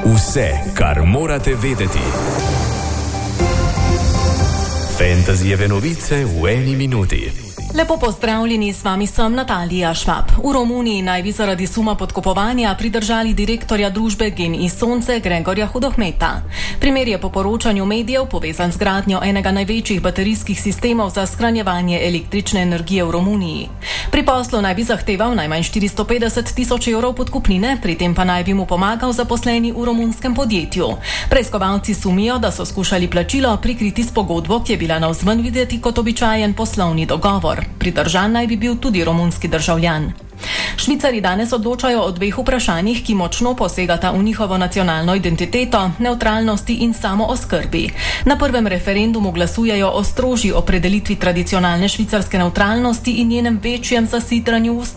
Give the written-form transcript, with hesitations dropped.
Vse, kar morate vedeti. Fantasyjeve novice v eni minuti. Lepo pozdravljeni, s vami sem Natalija Švab. V Romuniji naj bi zaradi suma podkupovanja pridržali direktorja družbe GEN-I Sonce Gregorja Hudohmeta. Primer je po poročanju medijev povezan z gradnjo enega največjih baterijskih sistemov za shranjevanje električne energije v Romuniji. Pri poslu naj bi zahteval najmanj 450 tisoč evrov podkupnine, pri tem pa naj bi mu pomagal zaposleni v romunskem podjetju. Preiskovalci sumijo, da so skušali plačilo prikriti s pogodbo, ki je bila navzven videti kot običajen poslovni dogovor. Pridržan naj bi bil tudi romunski državljan. Švicarji danes odločajo o dveh vprašanjih, ki močno posegata v njihovo nacionalno identiteto, nevtralnosti in samooskrbi. Na prvem referendumu glasujejo o strožji opredelitvi tradicionalne švicarske nevtralnosti in njenem večjem zasidranju v